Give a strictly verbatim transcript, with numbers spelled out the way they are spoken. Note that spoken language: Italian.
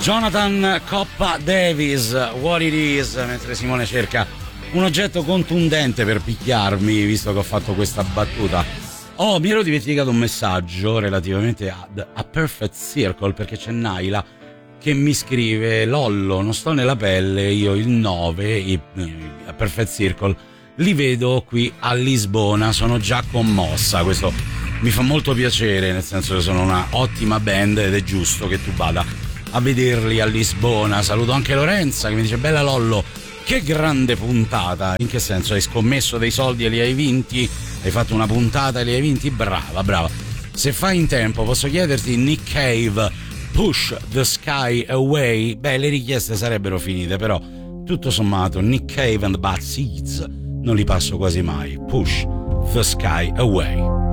Jonathan Coppa Davis, What It Is, mentre Simone cerca un oggetto contundente per picchiarmi, visto che ho fatto questa battuta. Oh, mi ero dimenticato un messaggio relativamente a, a Perfect Circle, perché c'è Naila che mi scrive: Lollo, non sto nella pelle, io il nove, i, a Perfect Circle, li vedo qui a Lisbona, sono già commossa. Questo mi fa molto piacere, nel senso che sono una ottima band ed è giusto che tu vada a vederli a Lisbona. Saluto anche Lorenza che mi dice: bella Lollo, che grande puntata. In che senso? Hai scommesso dei soldi e li hai vinti? Hai fatto una puntata e li hai vinti? Brava, brava. Se fai in tempo posso chiederti Nick Cave, Push the Sky Away? Beh, le richieste sarebbero finite, però tutto sommato Nick Cave and the Bad Seeds non li passo quasi mai. Push the Sky Away.